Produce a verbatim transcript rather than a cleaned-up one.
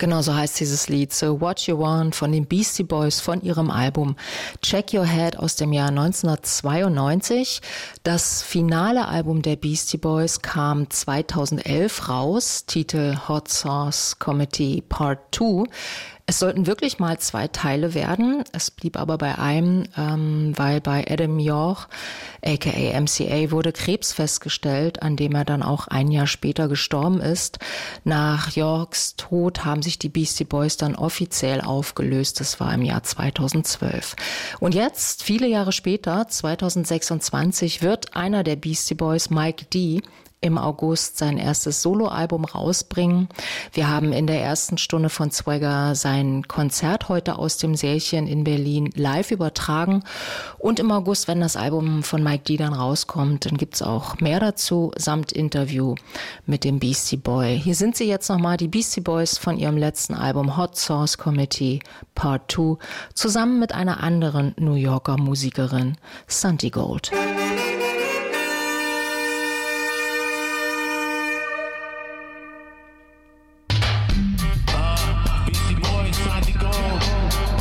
Genau so heißt dieses Lied, So What You Want von den Beastie Boys von ihrem Album Check Your Head aus dem Jahr neunzehnhundertzweiundneunzig. Das finale Album der Beastie Boys kam zweitausendelf raus, Titel Hot Sauce Committee Part zwei. Es sollten wirklich mal zwei Teile werden. Es blieb aber bei einem, ähm, weil bei Adam York, aka M C A, wurde Krebs festgestellt, an dem er dann auch ein Jahr später gestorben ist. Nach Yorks Tod haben sich die Beastie Boys dann offiziell aufgelöst. Das war im Jahr zweitausendzwölf. Und jetzt, viele Jahre später, zweitausendsechsundzwanzig, wird einer der Beastie Boys, Mike D., im August sein erstes Soloalbum rausbringen. Wir haben in der ersten Stunde von Swagger sein Konzert heute aus dem Sälchen in Berlin live übertragen. Und im August, wenn das Album von Mike D. dann rauskommt, dann gibt's auch mehr dazu, samt Interview mit dem Beastie Boy. Hier sind sie jetzt nochmal, die Beastie Boys von ihrem letzten Album Hot Sauce Committee Part zwei, zusammen mit einer anderen New Yorker Musikerin, Santi Gold.